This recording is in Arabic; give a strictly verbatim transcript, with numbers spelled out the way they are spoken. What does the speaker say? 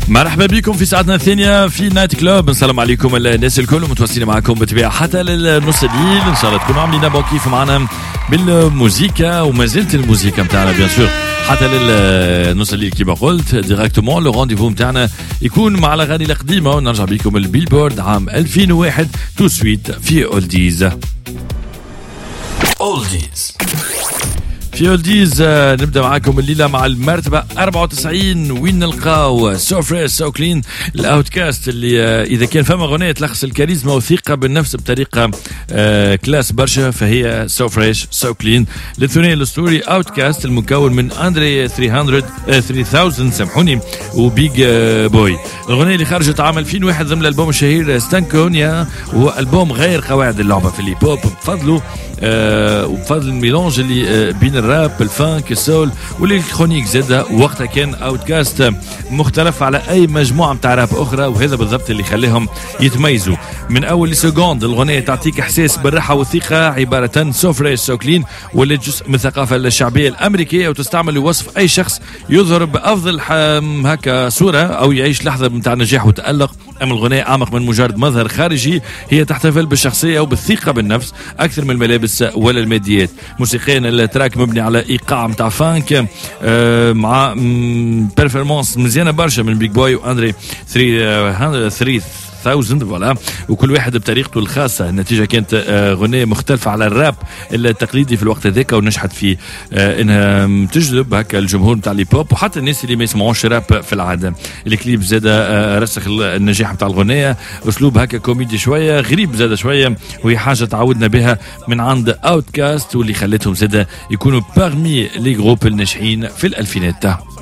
مرحبا بكم في ساعتنا الثانية في نايت كلوب. السلام عليكم الناس الكل متواصلين معكم بطبيعة حتى للنص الليل. إن شاء الله تكونوا عاملين بون كيف معنا بالموسيقى وما زلت الموسيقى متاعنا بيان سور حتى للنص الليل كيما قلت ديريكتومون. لو رونديفو متاعنا يكون مع الأغاني القديمة ونرجع بكم البيلبورد عام ألفين وواحد تو سويت في أولديز. أولديز في أولديز نبدأ معاكم الليلة مع المرتبة أربعة وتسعين وين نلقاو سو فريش سو كلين الأوتكاست اللي إذا كان فما أغنية تلخص الكاريزما والثقة بالنفس بطريقة كلاس برشا فهي سو فريش سو كلين. للثنائي الأسطوري أوتكاست المكون من أندري ثلاثمية ثلاثة آلاف سامحوني وبيج بوي. الأغنية اللي خرجت عام ألفين وواحد ضمن الألبوم الشهير ستانكونيا وهو ألبوم غير قواعد اللعبة في الهيب هوب بفضله أه وبفضل الميلونج اللي أه بين الراب الفانك السول والإلكترونيك زادة. وقتها كان أوتكاست مختلف على أي مجموعة متاع راب أخرى وهذا بالضبط اللي خليهم يتميزوا. من أول لسكوند الغنية تعطيك إحساس بالراحة والثقة عبارة سو فريش سو كلين واللي جزء من الثقافة الشعبية الأمريكية وتستعمل لوصف أي شخص يظهر بأفضل هكا صورة أو يعيش لحظة متاع نجاح وتألق. أما الغنية أعمق من مجرد مظهر خارجي، هي تحتفل بالشخصية وبالثقة بالنفس أكثر من الملابس ولا الماديات. موسيقيا التراك مبني على ايقاع متاع فانك آه مع بيرفورمانس مزيانه برشا من بيج بوي واندري ثلاثة آلاف فوالا وكل واحد بطريقته الخاصه. النتيجه كانت آه غنيه مختلفه على الراب التقليدي في الوقت هذاك ونجحت في آه انها تجذب هكا الجمهور نتاع لي بوب وحتى الناس اللي ما يسمعوش راب في العاده. الكليب زاد آه رسخ النجاح نتاع الغنيه، اسلوب هكا كوميدي شويه غريب زاد شويه وهي حاجه تعودنا بها من عند اوتكاست واللي خلتهم زاد يكونوا باغمي لي جروب الناجحين في الالفينات.